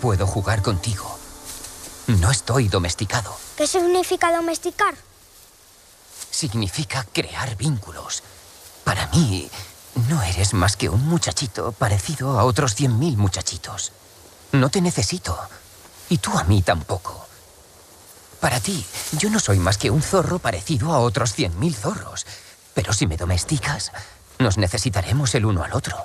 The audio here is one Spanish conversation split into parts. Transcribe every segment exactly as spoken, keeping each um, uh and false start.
puedo jugar contigo. No estoy domesticado. ¿Qué significa domesticar? Significa crear vínculos. Para mí, no eres más que un muchachito parecido a otros cien mil muchachitos. No te necesito. Y tú a mí tampoco. Para ti, yo no soy más que un zorro parecido a otros cien mil zorros. Pero si me domesticas, nos necesitaremos el uno al otro.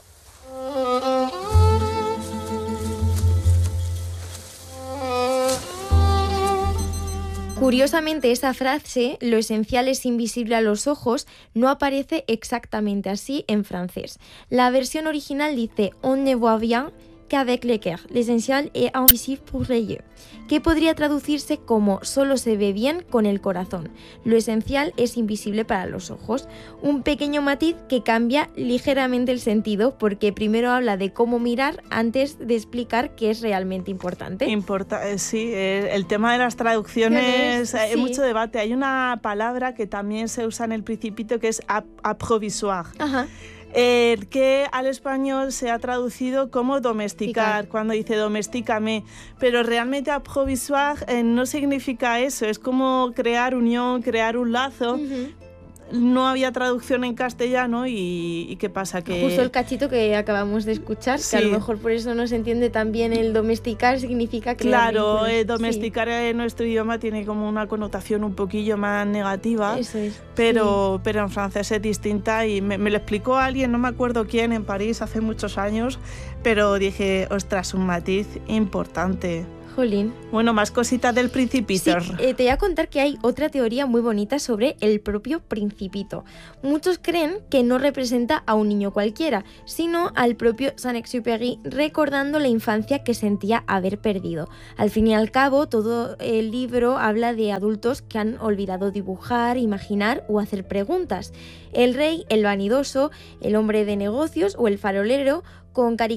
Curiosamente, esa frase, lo esencial es invisible a los ojos, no aparece exactamente así en francés. La versión original dice «On ne voit bien qu'avec le cœur, l'essentiel est invisible pour les yeux», que podría traducirse como «solo se ve bien con el corazón, lo esencial es invisible para los ojos». Un pequeño matiz que cambia ligeramente el sentido, porque primero habla de cómo mirar antes de explicar qué es realmente importante. Importa, sí, el tema de las traducciones, hay sí. mucho debate. Hay una palabra que también se usa en El Principito que es approvisoire. Ajá. Eh, que al español se ha traducido como domesticar, Ficar. Cuando dice domestícame, pero realmente approvisoire eh, no significa eso, es como crear unión, crear un lazo. Uh-huh. No había traducción en castellano y, y ¿qué pasa? Que justo el cachito que acabamos de escuchar, sí. que a lo mejor por eso no se entiende tan bien el domesticar, significa crear Claro, eh, domesticar sí. en nuestro idioma tiene como una connotación un poquillo más negativa, eso es, pero, sí. pero en francés es distinta y me, me lo explicó alguien, no me acuerdo quién, en París hace muchos años, pero dije, ostras, un matiz importante. Jolín. Bueno, más cositas del Principito. Sí, eh, te voy a contar que hay otra teoría muy bonita sobre el propio Principito. Muchos creen que no representa a un niño cualquiera, sino al propio Saint-Exupéry, recordando la infancia que sentía haber perdido. Al fin y al cabo, todo el libro habla de adultos que han olvidado dibujar, imaginar o hacer preguntas. El rey, el vanidoso, el hombre de negocios o el farolero, con caricaturas